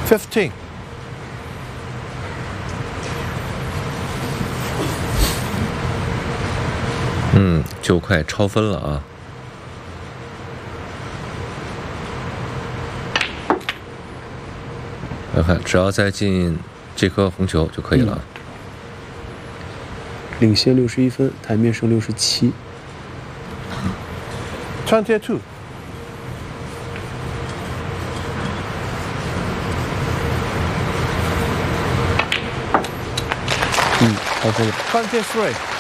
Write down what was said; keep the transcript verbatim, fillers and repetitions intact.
fifteen. 嗯，就快超分了啊！来看，只要再进这颗红球就可以了。嗯、 领先六十一分，台面剩六十七。 twenty-two. 嗯，超分了。 twenty-three.